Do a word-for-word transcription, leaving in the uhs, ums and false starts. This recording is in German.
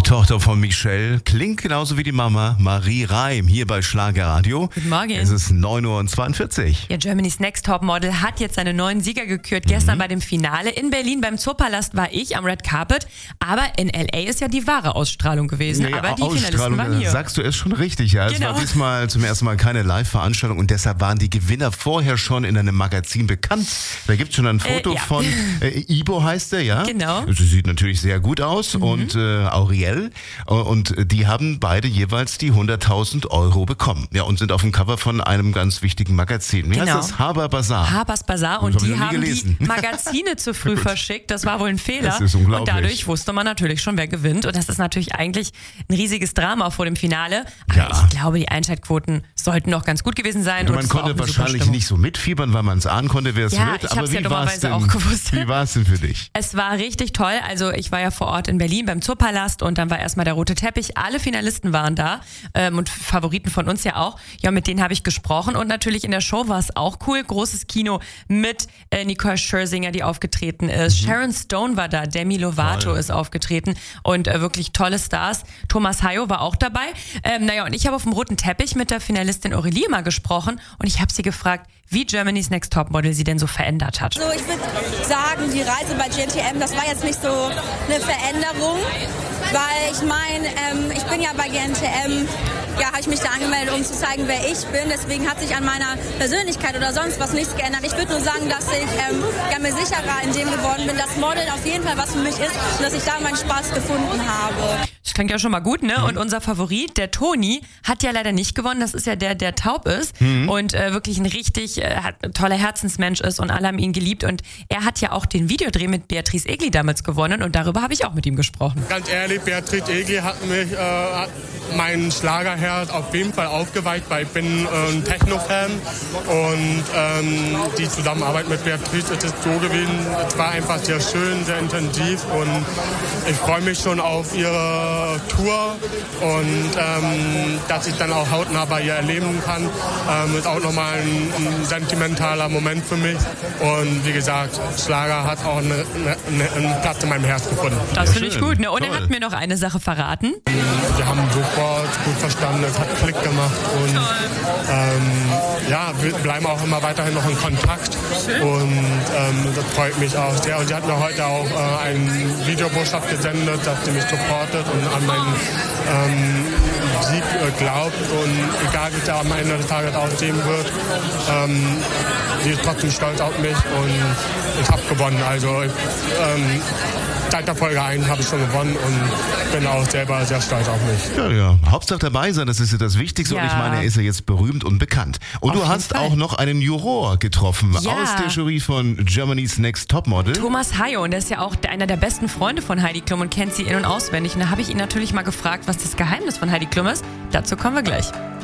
Tochter von Michelle klingt genauso wie die Mama, Marie Reim, hier bei Schlagerradio. Guten Morgen. Es ist neun Uhr zweiundvierzig. Ja, Germany's Next Topmodel hat jetzt seine neuen Sieger gekürt. Gestern Mhm. bei dem Finale in Berlin beim Zoopalast war ich am Red Carpet. Aber in L A ist ja die wahre Ausstrahlung gewesen. Ja, aber die Finalisten Ausstrahlung, waren hier. sagst du es schon richtig. Ja. Es Genau. war diesmal zum ersten Mal keine Live-Veranstaltung und deshalb waren die Gewinner vorher schon in einem Magazin bekannt. Da gibt es schon ein Foto Äh, ja. von äh, Ibo heißt er, ja? Genau. Sie sieht natürlich sehr gut aus Mhm. und äh, Auriel. Und die haben beide jeweils die hunderttausend Euro bekommen. Ja, und sind auf dem Cover von einem ganz wichtigen Magazin. Wie Genau. heißt das? Haber Bazaar. Habers Bazaar Das und hab ich die noch nie haben gelesen. die Magazine zu früh verschickt. Das war wohl ein Fehler. Das ist unglaublich. Und dadurch wusste man natürlich schon, wer gewinnt. Und das ist natürlich eigentlich ein riesiges Drama vor dem Finale. Aber Ja. ich glaube, die Einschaltquoten sollten noch ganz gut gewesen sein. Also und man es war auch konnte eine super wahrscheinlich Stimmung. nicht so mitfiebern, weil man es ahnen konnte, wer es Ja, wird. ich Aber hab's ja wie war's dummerweise denn? auch gewusst. Wie war es denn für dich? Es war richtig toll. Also ich war ja vor Ort in Berlin beim Zoopalast und dann war erstmal der rote Teppich. Alle Finalisten waren da ähm, und Favoriten von uns ja auch. Ja, mit denen habe ich gesprochen und natürlich in der Show war es auch cool. Großes Kino mit äh, Nicole Scherzinger, die aufgetreten ist. Mhm. Sharon Stone war da, Demi Lovato Toll. ist aufgetreten und äh, wirklich tolle Stars. Thomas Hayo war auch dabei. Ähm, naja, und ich habe auf dem roten Teppich mit der Finalistin Aurelie mal gesprochen und ich habe sie gefragt, wie Germany's Next Topmodel sie denn so verändert hat. Also ich würde sagen, die Reise bei G N T M, das war jetzt nicht so eine Veränderung, weil ich meine, ähm, ich bin ja bei G N T M, ja, habe ich mich da angemeldet, um zu zeigen, wer ich bin. Deswegen hat sich an meiner Persönlichkeit oder sonst was nichts geändert. Ich würde nur sagen, dass ich ähm, ja, mir sicherer in dem geworden bin, dass Modeln auf jeden Fall was für mich ist und dass ich da meinen Spaß gefunden habe. Das klingt ja schon mal gut, ne? Und unser Favorit, der Toni, hat ja leider nicht gewonnen. Das ist ja der, der taub ist und äh, wirklich ein richtig äh, hat- ein toller Herzensmensch ist und alle haben ihn geliebt. Und er hat ja auch den Videodreh mit Beatrice Egli damals gewonnen und darüber habe ich auch mit ihm gesprochen. Ganz ehrlich, Beatrice Egli hat mich äh, hat meinen Schlagerherd auf jeden Fall aufgeweicht, weil ich bin äh, ein Techno-Fan und ähm, die Zusammenarbeit mit Beatrice ist so gewesen, es war einfach sehr schön, sehr intensiv und ich freue mich schon auf ihre Tour und ähm, dass ich dann auch hautnah bei ihr erleben kann, ähm, ist auch nochmal ein, ein sentimentaler Moment für mich und wie gesagt, Schlager hat auch eine, eine, einen Platz in meinem Herz gefunden. Das finde ich schön. gut, ne? Und er Toll. hat mir noch eine Sache verraten. Wir haben sofort gut verstanden, es hat Klick gemacht und ähm, ja, wir bleiben auch immer weiterhin noch in Kontakt und ähm, das freut mich auch sehr. Und sie hat mir heute auch äh, eine Videobotschaft gesendet, dass sie mich supportet und an meinen ähm, Sieg äh, glaubt und egal wie der am Ende des Tages aussehen wird, ähm, sie ist trotzdem stolz auf mich und ich habe gewonnen. Also ich, ähm, seit der Folge eins habe ich schon gewonnen und bin auch selber sehr stolz auf mich. Ja, ja. Hauptsache dabei sein, das ist ja das Wichtigste. Und Ja. ich meine, er ist ja jetzt berühmt und bekannt. Und Auf du jeden hast Fall. auch noch einen Juror getroffen Ja. aus der Jury von Germany's Next Topmodel. Thomas Hayo, und der ist ja auch der- einer der besten Freunde von Heidi Klum und kennt sie in- und auswendig. Und da habe ich ihn natürlich mal gefragt, was das Geheimnis von Heidi Klum ist. Dazu kommen wir gleich.